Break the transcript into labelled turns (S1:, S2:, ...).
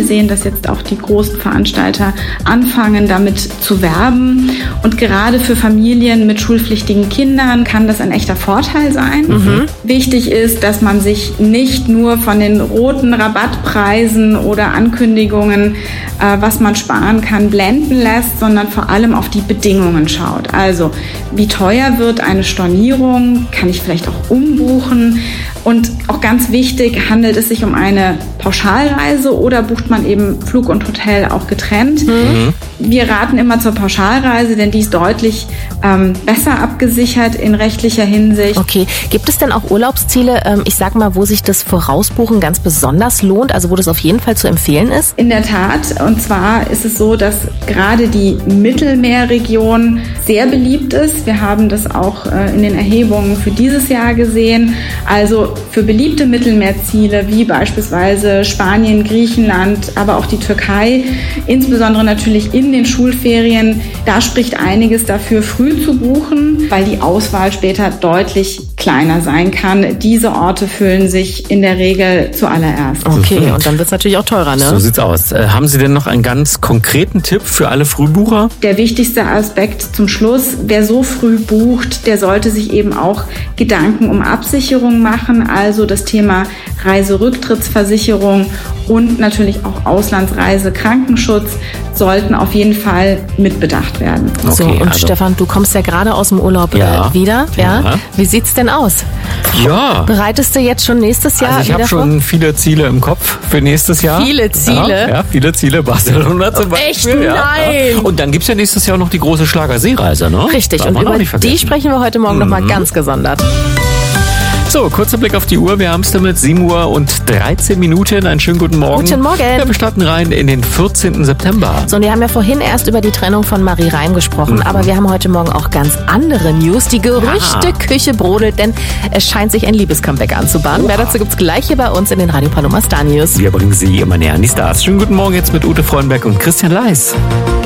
S1: sehen, dass jetzt auch die großen Veranstalter anfangen, damit zu werben. Und gerade für Familien mit schulpflichtigen Kindern kann das ein echter Vorteil sein. Wichtig ist, dass man sich nicht nur von den roten Rabattpreisen oder Ankündigungen, was man sparen kann, blenden lässt, sondern vor allem auf die Bedingungen schaut. Also, wie teuer wird eine Stornierung? Kann ich vielleicht auch umbuchen? Und auch ganz wichtig, handelt es sich um eine Pauschalreise oder bucht man eben Flug und Hotel auch getrennt? Wir raten immer zur Pauschalreise, denn die ist deutlich besser abgesichert in rechtlicher Hinsicht.
S2: Okay, gibt es denn auch Urlaubsziele, ich sag mal, wo sich das Vorausbuchen ganz besonders lohnt, also wo das auf jeden Fall zu empfehlen ist?
S1: In der Tat, und zwar ist es so, dass gerade die Mittelmeerregion sehr beliebt ist. Wir haben das auch in den Erhebungen für dieses Jahr gesehen. Also für beliebte Mittelmeerziele wie beispielsweise Spanien, Griechenland, aber auch die Türkei, insbesondere natürlich in den Schulferien, da spricht einiges dafür, früh zu buchen, weil die Auswahl später deutlich kleiner sein kann. Diese Orte füllen sich in der Regel zuallererst.
S2: Okay, und dann wird es natürlich auch teurer, ne?
S3: So sieht's aus. Haben Sie denn noch einen ganz konkreten Tipp für alle Frühbucher?
S1: Der wichtigste Aspekt zum Schluss, wer so früh bucht, der sollte sich eben auch Gedanken um Absicherung machen, also das Thema Reiserücktrittsversicherung und natürlich auch Auslandsreise, Krankenschutz sollten auf jeden Fall mitbedacht werden.
S3: Okay,
S2: so, und Stefan, du kommst ja gerade aus dem Urlaub wieder. Ja. Wie sieht's denn aus?
S3: Ja.
S2: Bereitest du jetzt schon nächstes Jahr
S3: Also ich habe schon viele Ziele im Kopf für nächstes Jahr.
S2: Viele Ziele?
S3: Ja, viele Ziele. Barcelona zum Beispiel.
S2: Echt? Nein!
S3: Und dann gibt's ja nächstes Jahr noch die große Schlagerseereise, ne?
S2: Richtig,
S3: Darf
S2: und
S3: man auch
S2: über
S3: nicht vergessen.
S2: die sprechen wir heute Morgen nochmal ganz gesondert.
S3: So, kurzer Blick auf die Uhr. Wir haben es damit 7:13 Minuten. Einen schönen guten Morgen.
S2: Guten Morgen.
S3: Ja, wir starten rein in den 14. September.
S2: So, und wir haben ja vorhin erst über die Trennung von Marie Reim gesprochen, aber wir haben heute Morgen auch ganz andere News. Die Gerüchteküche brodelt, denn es scheint sich ein Liebescomeback anzubahnen. Mehr dazu gibt's gleich hier bei uns in den Radio Paloma Star News.
S3: Wir bringen Sie immer näher an die Stars. Schönen guten Morgen jetzt mit Ute Freudenberg und Christian Leis.